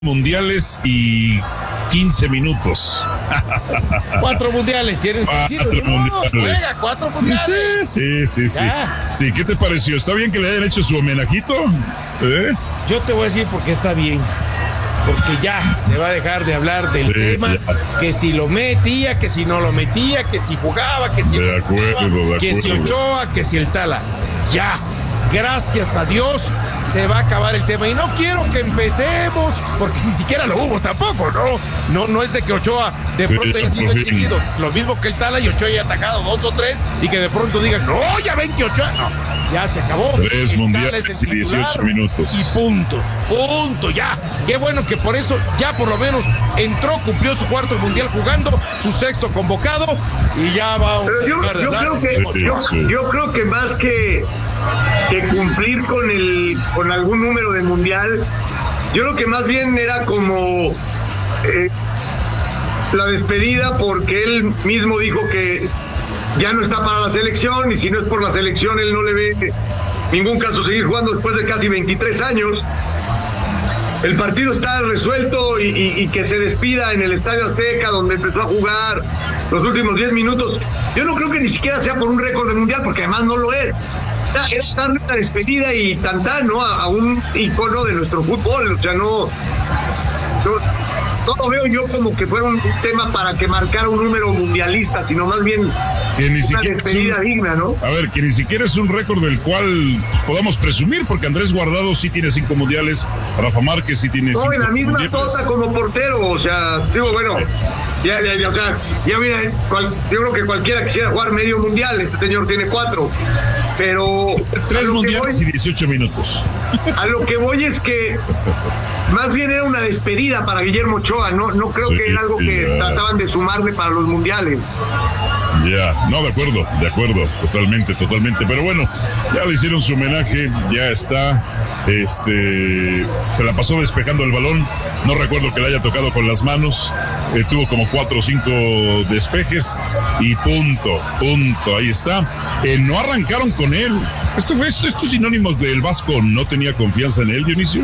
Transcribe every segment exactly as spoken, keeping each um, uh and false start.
mundiales y quince minutos. Cuatro mundiales tienen. Cuatro sí, mundiales. No, juega, cuatro mundiales. Sí, sí, sí, sí. Sí, ¿qué te pareció? ¿Está bien que le hayan hecho su homenajito? ¿Eh? Yo te voy a decir por qué está bien. Porque ya se va a dejar de hablar del sí, tema, ya. Que si lo metía, que si no lo metía, que si jugaba, que si de acuerdo, jugaba, de que acuerdo. si Ochoa, que si el Tala. Ya, gracias a Dios se va a acabar el tema. Y no quiero que empecemos, porque ni siquiera lo hubo tampoco, ¿no? No, no es de que Ochoa de sí, pronto haya sido exhibido. Lo mismo que el Tala y Ochoa haya atacado dos o tres y que de pronto digan, no, ya ven que Ochoa. No, ya se acabó. Tres mundiales y dieciocho minutos. Y punto, punto, ya. Qué bueno que por eso ya por lo menos entró, cumplió su cuarto mundial jugando, su sexto convocado y ya vamos a yo, yo, creo que, sí, yo, sí. yo creo que más que, que cumplir con el con algún número de mundial, yo creo que más bien era como eh, la despedida, porque él mismo dijo que ya no está para la selección, y si no es por la selección él no le ve ningún caso seguir jugando después de casi veintitrés años. El partido está resuelto y, y, y que se despida en el Estadio Azteca, donde empezó a jugar los últimos diez minutos. Yo no creo que ni siquiera sea por un récord de mundial, porque además no lo es. Es darle una despedida y tantán, ¿no? A, a un icono de nuestro fútbol. O sea, no... no No lo veo yo como que fuera un tema para que marcara un número mundialista, sino más bien que ni una siquiera despedida un, digna, ¿no? A ver, que ni siquiera es un récord del cual pues, podamos presumir, porque Andrés Guardado sí tiene cinco mundiales, Rafa Márquez sí tiene no, cinco mundiales. No, en la misma mundiales. tota como portero, o sea, digo, bueno, ya, ya, ya, o sea, ya mira, cual, yo creo que cualquiera quisiera jugar medio mundial, este señor tiene cuatro, pero... Tres mundiales voy, y dieciocho minutos. A lo que voy es que más bien era una despedida para Guillermo Ochoa, no, no creo sí, que era algo que ya. trataban de sumarle para los mundiales. Ya, no, de acuerdo, de acuerdo, totalmente, totalmente. Pero bueno, ya le hicieron su homenaje, ya está. Este, se la pasó despejando el balón. No recuerdo que le haya tocado con las manos. Eh, tuvo como cuatro o cinco despejes y punto, punto, ahí está. Eh, no arrancaron con él. Esto fue esto, estos sinónimos del Vasco no tenía confianza en él, Dionisio.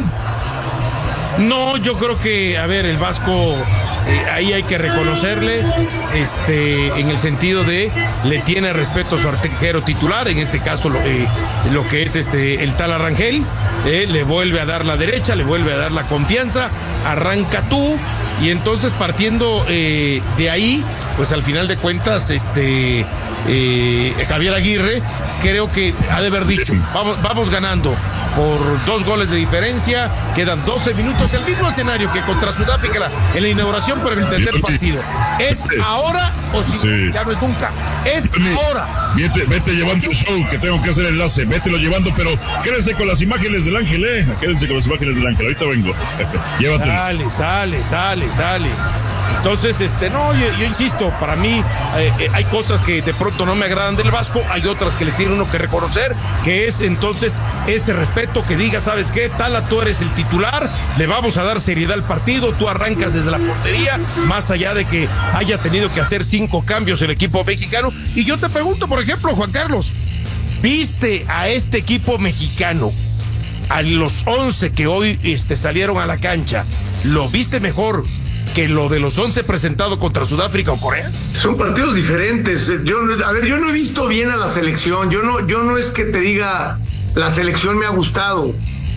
No, yo creo que, a ver, el Vasco, eh, ahí hay que reconocerle, este, en el sentido de le tiene respeto a su arquero titular, en este caso lo, eh, lo que es este el Tala Rangel, eh, le vuelve a dar la derecha, le vuelve a dar la confianza, arranca tú, y entonces partiendo eh, de ahí, pues al final de cuentas, este eh, Javier Aguirre, creo que ha de haber dicho, vamos, vamos ganando por dos goles de diferencia, quedan doce minutos, el mismo escenario que contra Sudáfrica en la inauguración, pero en el tercer partido. ¿Es ahora o si sí. ya no es nunca? Es Vete, ahora. Vete, vete llevando el show, que tengo que hacer enlace, vételo llevando, pero quédense con las imágenes del Ángel, eh, quédense con las imágenes del Ángel, ahorita vengo. Llévatelo. Sale, sale, sale, sale. Entonces, este, no, yo, yo insisto, para mí eh, eh, hay cosas que de pronto no me agradan del Vasco, hay otras que le tiene uno que reconocer, que es entonces ese respeto, que diga, ¿sabes qué? Tala, tú eres el titular, le vamos a dar seriedad al partido, tú arrancas desde la portería, más allá de que haya tenido que hacer cinco cambios el equipo mexicano. Y yo te pregunto, por ejemplo, Juan Carlos, ¿viste a este equipo mexicano, a los once que hoy este, salieron a la cancha, lo viste mejor que lo de los once presentado contra Sudáfrica o Corea? Son partidos diferentes. Yo, a ver, yo no he visto bien a la selección. Yo no, yo no es que te diga la selección me ha gustado.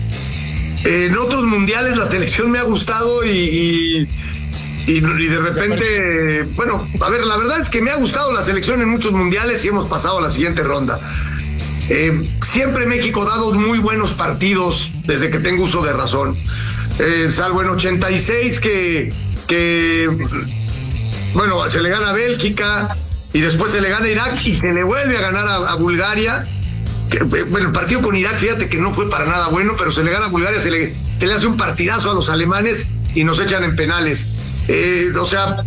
En otros mundiales la selección me ha gustado y, y, y, y de repente, bueno, a ver, la verdad es que me ha gustado la selección en muchos mundiales y hemos pasado a la siguiente ronda. Eh, siempre México da dos muy buenos partidos desde que tengo uso de razón. Eh, salvo en ochenta y seis que que bueno, se le gana a Bélgica y después se le gana a Irak y se le vuelve a ganar a, a Bulgaria. Que, bueno, el partido con Irak, fíjate que no fue para nada bueno, pero se le gana a Bulgaria, se le, se le hace un partidazo a los alemanes y nos echan en penales. Eh, o sea,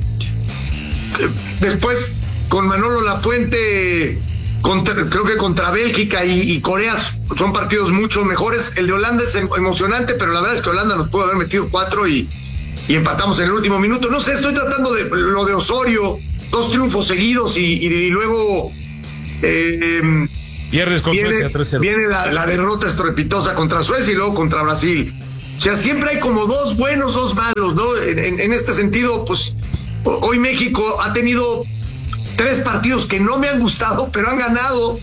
después con Manolo Lapuente, contra, creo que contra Bélgica y, y Corea son partidos mucho mejores. El de Holanda es emocionante, pero la verdad es que Holanda nos pudo haber metido cuatro y y empatamos en el último minuto. No sé, estoy tratando de lo de Osorio, dos triunfos seguidos y, y, y luego eh, pierdes con viene, Suecia tres cero. Viene la, la derrota estrepitosa contra Suecia y luego contra Brasil. O sea, siempre hay como dos buenos, dos malos, ¿no? En, en, en este sentido, pues, hoy México ha tenido tres partidos que no me han gustado, pero han ganado.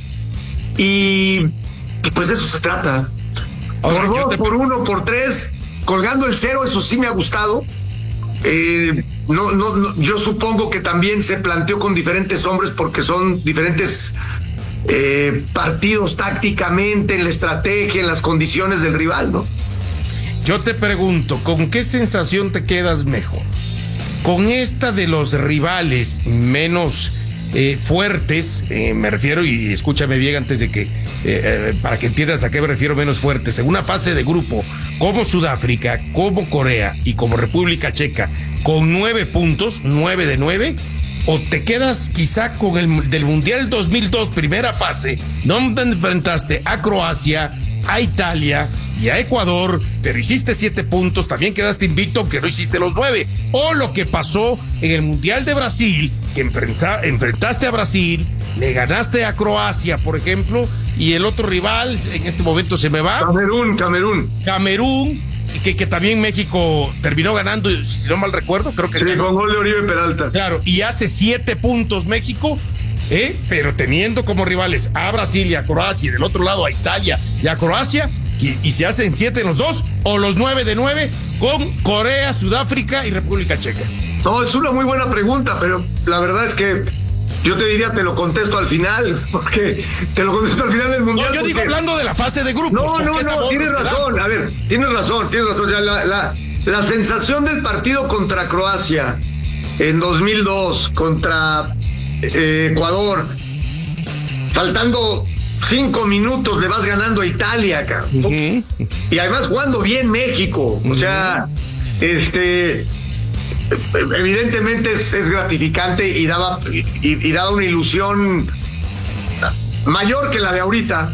Y, y pues de eso se trata. Por Ahora, dos, te... por uno, por tres, colgando el cero, eso sí me ha gustado. Eh, no, no, no, yo supongo que también se planteó con diferentes hombres porque son diferentes eh, partidos tácticamente, en la estrategia, en las condiciones del rival, ¿no? Yo te pregunto, ¿con qué sensación te quedas mejor? ¿Con esta de los rivales menos eh, fuertes? Eh, me refiero, y escúchame bien antes de que, eh, eh, para que entiendas a qué me refiero menos fuertes, en una fase de grupo como Sudáfrica, como Corea y como República Checa, con nueve puntos, nueve de nueve, o te quedas quizá con el del Mundial dos mil dos, primera fase, donde enfrentaste a Croacia, a Italia y a Ecuador, pero hiciste siete puntos, también quedaste invicto, que no hiciste los nueve. O lo que pasó en el Mundial de Brasil, que enfrenta, enfrentaste a Brasil, le ganaste a Croacia, por ejemplo, y el otro rival, en este momento se me va. Camerún, Camerún. Camerún, que, que también México terminó ganando, si no mal recuerdo, creo que... Sí, con gol de Oribe Peralta. Claro, y hace siete puntos México, ¿eh? Pero teniendo como rivales a Brasil y a Croacia, y del otro lado a Italia y a Croacia, y, y se hacen siete en los dos, o los nueve de nueve con Corea, Sudáfrica y República Checa. No, es una muy buena pregunta, pero la verdad es que yo te diría, te lo contesto al final, porque te lo contesto al final del Mundial. No, yo porque... digo hablando de la fase de grupos. No, no, no, tienes razón, a ver, tienes razón, tienes razón. Ya la, la, la sensación del partido contra Croacia en dos mil dos, contra eh, Ecuador, faltando cinco minutos le vas ganando a Italia, cabrón. Uh-huh. Y además jugando bien México. Uh-huh. O sea, este... evidentemente es, es gratificante y daba y, y daba una ilusión mayor que la de ahorita,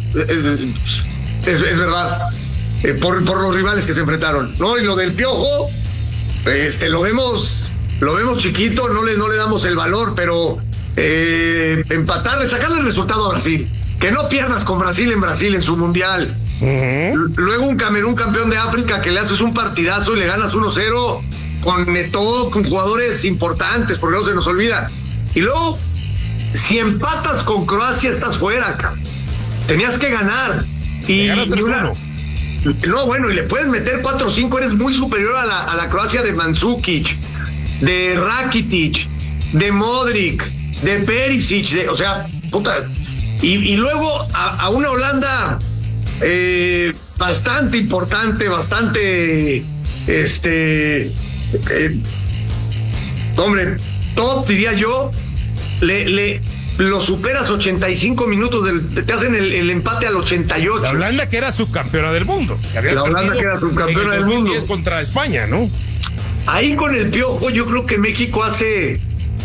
es, es verdad, eh, por, por los rivales que se enfrentaron, ¿no? Y lo del Piojo, este lo vemos lo vemos chiquito, no le, no le damos el valor, pero eh, empatarle, sacarle el resultado a Brasil, que no pierdas con Brasil en Brasil en su mundial. Uh-huh. Luego un Camerún campeón de África que le haces un partidazo y le ganas uno cero con todo, con jugadores importantes, porque no se nos olvida. Y luego, si empatas con Croacia, estás fuera, cabrón. Tenías que ganar. Y, y una, no, bueno, y le puedes meter cuatro o cinco, eres muy superior a la, a la Croacia de Mandzukic, de Rakitic, de Modric, de Perisic, de, o sea, puta. Y, y luego a, a una Holanda eh, bastante importante, bastante, este... Eh, hombre, top, diría yo, le, le lo superas ochenta y cinco minutos, del, te hacen el, el empate al ochenta y ocho. La Holanda que era subcampeona del mundo, que había la Holanda que era subcampeona del mundo contra España, ¿no? Ahí con el Piojo yo creo que México hace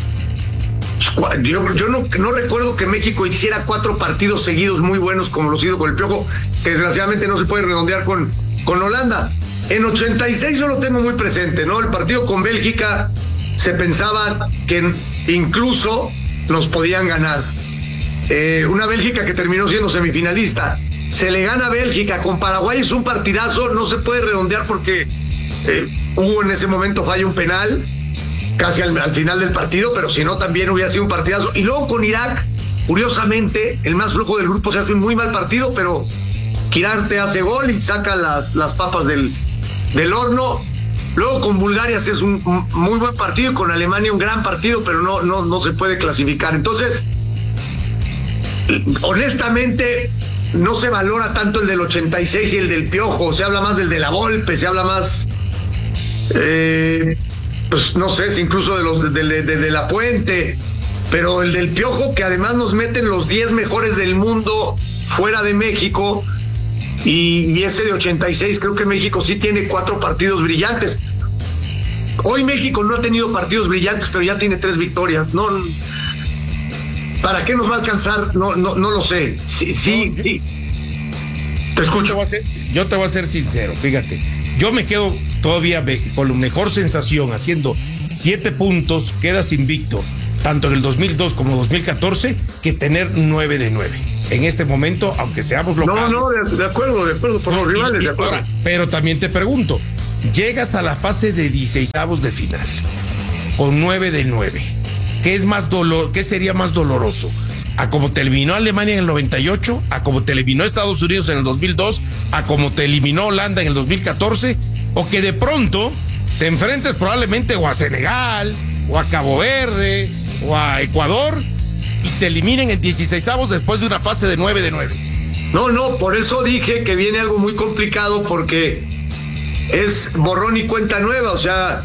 yo, yo no, no recuerdo que México hiciera cuatro partidos seguidos muy buenos como los hizo con el Piojo, que desgraciadamente no se puede redondear con, con Holanda. En ochenta y seis yo lo tengo muy presente, ¿no? El partido con Bélgica se pensaba que incluso nos podían ganar. Eh, una Bélgica que terminó siendo semifinalista. Se le gana a Bélgica, con Paraguay es un partidazo, no se puede redondear porque eh, hubo en ese momento falla un penal, casi al, al final del partido, pero si no también hubiera sido un partidazo. Y luego con Irak, curiosamente, el más flojo del grupo, se hace un muy mal partido, pero Irak te hace gol y saca las, las papas del... del horno. Luego con Bulgaria es un, un muy buen partido, y con Alemania un gran partido, pero no, no, no se puede clasificar. Entonces, honestamente, no se valora tanto el del ochenta y seis y el del Piojo. Se habla más del de la Volpe, se habla más, eh, pues no sé, si incluso de los de, de, de, de la Puente, pero el del Piojo, que además nos meten los diez mejores del mundo fuera de México. Y, y ese de ochenta y seis, creo que México sí tiene cuatro partidos brillantes. Hoy México no ha tenido partidos brillantes, pero ya tiene tres victorias. No, ¿para qué nos va a alcanzar? No, no, no lo sé. Sí, sí, no, sí. Te escucho. Yo te, voy a ser, yo te voy a ser sincero, fíjate. Yo me quedo todavía con la mejor sensación, haciendo siete puntos, quedas invicto, tanto en el dos mil dos como dos mil catorce, que tener nueve de nueve. En este momento, aunque seamos locales. No, no, de, de acuerdo, de acuerdo, por los rivales, y, y, de acuerdo. Ahora, pero también te pregunto, llegas a la fase de dieciseisavos de final con nueve de nueve. ¿Qué es más dolor, qué sería más doloroso? ¿A como te eliminó Alemania en el noventa y ocho? ¿A como te eliminó Estados Unidos en el dos mil dos? ¿A como te eliminó Holanda en el dos mil catorce? ¿O que de pronto te enfrentes probablemente o a Senegal, o a Cabo Verde, o a Ecuador, y te eliminen en dieciseisavos después de una fase de nueve de nueve? No, no, por eso dije que viene algo muy complicado, porque es borrón y cuenta nueva. O sea,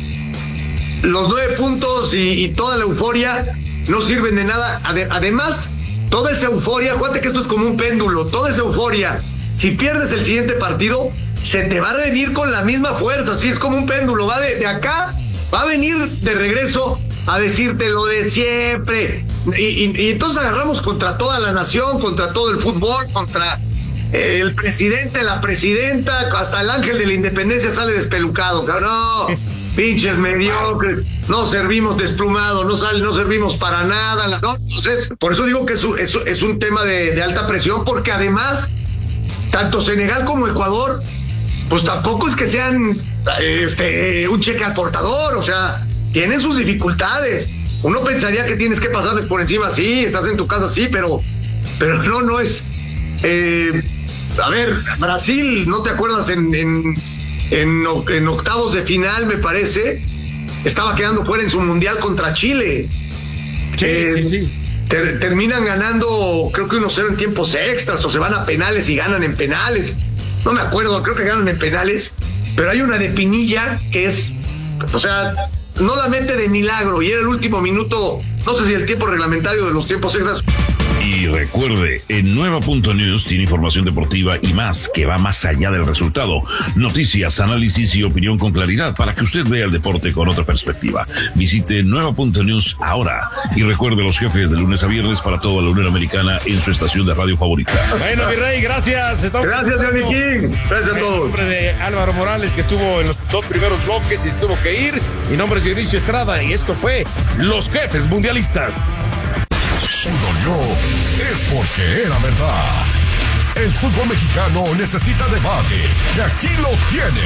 los nueve puntos y, y toda la euforia no sirven de nada. Ade- además, toda esa euforia, acuérdate que esto es como un péndulo, toda esa euforia, si pierdes el siguiente partido, se te va a venir con la misma fuerza. Así es como un péndulo, va de, de acá, va a venir de regreso a decirte lo de siempre. Y, y, y entonces agarramos contra toda la nación, contra todo el fútbol, contra eh, el presidente, la presidenta, hasta el ángel de la independencia sale despelucado. No, pinches mediocres, no servimos desplumado, no sale, no servimos para nada. No, entonces, por eso digo que es un, es, es un tema de, de alta presión, porque además, tanto Senegal como Ecuador, pues tampoco es que sean este, un cheque al portador. O sea, tienen sus dificultades. Uno pensaría que tienes que pasarles por encima, sí, estás en tu casa, sí, pero, pero no, no es. Eh, a ver, Brasil, ¿no te acuerdas? En, en, en, en octavos de final, me parece, estaba quedando fuera en su mundial contra Chile. Sí, Eh, sí, sí. ter- terminan ganando, creo que uno cero en tiempos extras, o se van a penales y ganan en penales. No me acuerdo, creo que ganan en penales, pero hay una de Pinilla que es, o sea, no la mete de milagro, y era el último minuto, no sé si el tiempo reglamentario de los tiempos extras. Y recuerde, en Nueva punto news tiene información deportiva y más que va más allá del resultado. Noticias, análisis y opinión con claridad para que usted vea el deporte con otra perspectiva. Visite Nueva punto news ahora y recuerde los jefes de lunes a viernes para toda la Unión Americana en su estación de radio favorita. Bueno, mi rey, gracias. Estamos Gracias, Johnny King. Gracias a en todos. nombre de Álvaro Morales, que estuvo en los dos primeros bloques y tuvo que ir. Mi nombre es Dionisio Estrada y esto fue Los Jefes Mundialistas. Su dolió es porque era verdad. El fútbol mexicano necesita debate y aquí lo tiene.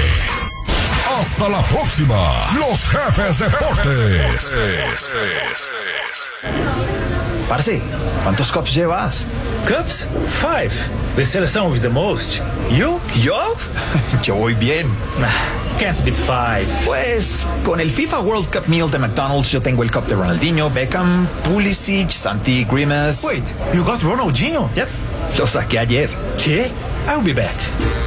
Hasta la próxima. Los Jefes Deportes. Parce, ¿cuántos cups llevas? Cups? Five. The seleção with the most. You? ¿Yo? Yo voy bien. Ah, can't beat five. Pues con el FIFA World Cup Meal de McDonald's yo tengo el cup de Ronaldinho, Beckham, Pulisic, Santi Grimes. Wait, you got Ronaldinho? Yep, lo saqué ayer. ¿Qué? I'll be back.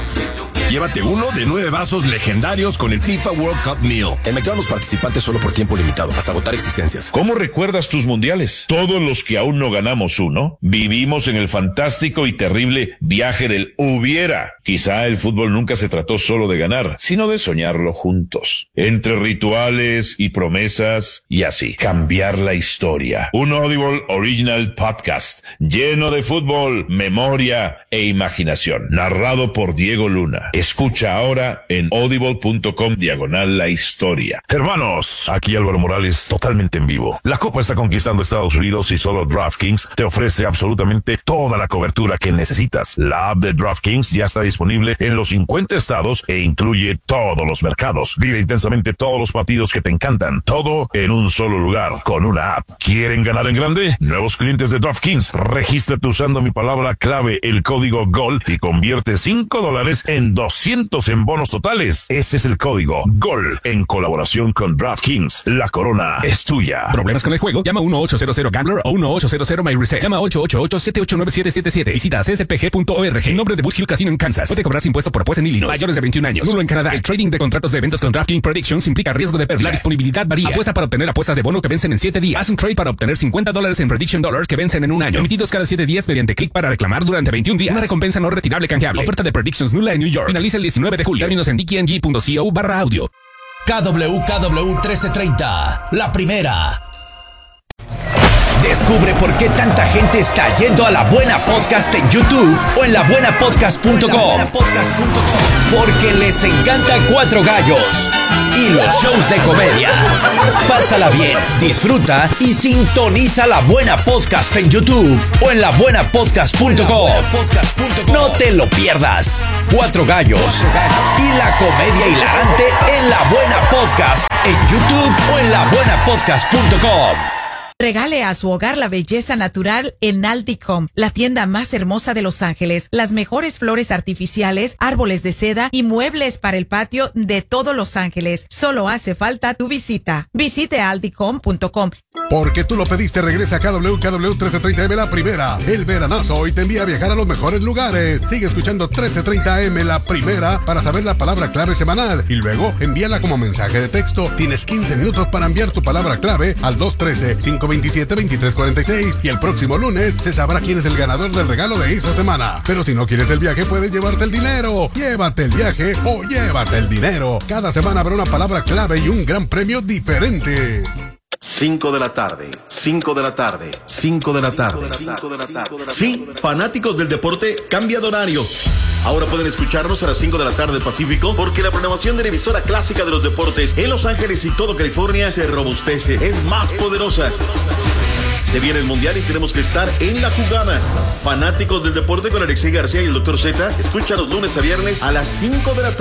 Llévate uno de nueve vasos legendarios con el FIFA World Cup Meal. En McDonald's, participantes solo por tiempo limitado, hasta agotar existencias. ¿Cómo recuerdas tus mundiales? Todos los que aún no ganamos uno, vivimos en el fantástico y terrible viaje del hubiera. Quizá el fútbol nunca se trató solo de ganar, sino de soñarlo juntos. Entre rituales y promesas y así, cambiar la historia. Un Audible Original Podcast lleno de fútbol, memoria e imaginación. Narrado por Diego Luna. Escucha ahora en audible.com diagonal la historia. Hermanos, aquí Álvaro Morales, totalmente en vivo. La Copa está conquistando Estados Unidos y solo DraftKings te ofrece absolutamente toda la cobertura que necesitas. La app de DraftKings ya está disponible en los cincuenta estados e incluye todos los mercados. Vive intensamente todos los partidos que te encantan. Todo en un solo lugar, con una app. ¿Quieren ganar en grande? Nuevos clientes de DraftKings, regístrate usando mi palabra clave, el código GOL, y convierte cinco dólares en doscientos en bonos totales. Ese es el código GOL, en colaboración con DraftKings. La corona es tuya. ¿Problemas con el juego? Llama uno ocho cero cero Gambler o uno ocho cero cero My Reset. Llama ocho ocho ocho siete ocho nueve siete siete siete. Visita c s p g punto org. En nombre de Bush Hill Casino en Kansas. Puede cobrarse impuesto por apuesta en Illinois. Mayores de veintiún años. Nulo en Canadá. El trading de contratos de eventos con DraftKings Predictions implica riesgo de pérdida. La disponibilidad varía. Apuesta para obtener apuestas de bono que vencen en siete días. Haz un trade para obtener cincuenta dólares en Prediction Dollars que vencen en un año. Emitidos cada siete días mediante clic para reclamar durante veintiún días. Una recompensa no retirable canjeable. Oferta de Predictions nula en New York. Finaliza el diecinueve de julio. Términos en d k n g punto co barra audio. K W K W trece treinta, la primera. Descubre por qué tanta gente está yendo a La Buena Podcast en YouTube o en la buena podcast punto com. Porque les encanta Cuatro Gallos y los shows de comedia. Pásala bien, disfruta y sintoniza La Buena Podcast en YouTube o en la buena podcast punto com. No te lo pierdas. Cuatro Gallos y la comedia hilarante en La Buena Podcast en YouTube o en la buena podcast punto com. Regale a su hogar la belleza natural en Aldicom, la tienda más hermosa de Los Ángeles. Las mejores flores artificiales, árboles de seda y muebles para el patio de todo Los Ángeles. Solo hace falta tu visita. Visite aldicom punto com. Porque tú lo pediste, regresa a K W K W trece treinta M La Primera. El veranazo hoy te envía a viajar a los mejores lugares. Sigue escuchando trece treinta M La Primera para saber la palabra clave semanal y luego envíala como mensaje de texto. Tienes quince minutos para enviar tu palabra clave al dos uno tres, cinco dos siete, dos tres cuatro seis y el próximo lunes se sabrá quién es el ganador del regalo de esta semana. Pero si no quieres el viaje, puedes llevarte el dinero. Llévate el viaje o llévate el dinero. Cada semana habrá una palabra clave y un gran premio diferente. cinco de la tarde, cinco de la tarde, cinco de la tarde, cinco de la tarde. Sí, fanáticos del deporte, cambia de horario. Ahora pueden escucharnos a las cinco de la tarde Pacífico, porque la programación de la emisora clásica de los deportes en Los Ángeles y todo California se robustece, es más poderosa. Se viene el Mundial y tenemos que estar en la jugada. Fanáticos del deporte con Alexei García y el doctor Z, escucha los lunes a viernes a las cinco de la tarde.